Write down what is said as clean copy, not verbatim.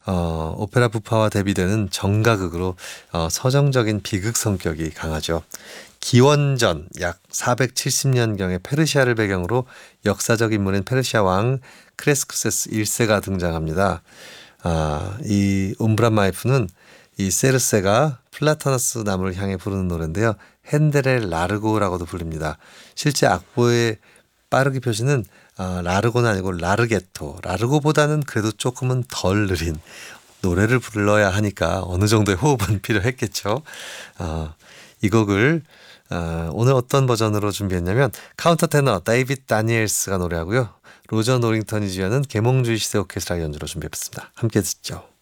오페라 부파와 대비되는 정가극으로 서정적인 비극 성격이 강하죠. 기원전 약 470년경의 페르시아를 배경으로 역사적 인물인 페르시아 왕 크레스쿠세스 1세가 등장합니다. 이 옴브라마이프는 이 세르세가 플라타너스 나무를 향해 부르는 노래인데요. 핸델의 라르고라고도 불립니다. 실제 악보의 빠르기 표시는 라르고는 아니고 라르게토. 라르고보다는 그래도 조금은 덜 느린, 노래를 불러야 하니까 어느 정도의 호흡은 필요했겠죠. 이 곡을 오늘 어떤 버전으로 준비했냐면 카운터 테너 데이빗 다니엘스가 노래하고요. 로저 노링턴이 지휘하는 계몽주의 시대 오케스트라 연주로 준비해봤습니다. 함께 듣죠.